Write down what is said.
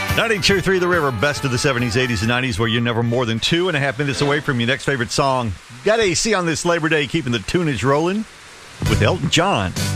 92.3 The River, best of the 70s, 80s, and 90s, where you're never more than 2.5 minutes away from your next favorite song. Got AC on this Labor Day, keeping the tunage rolling with Elton John.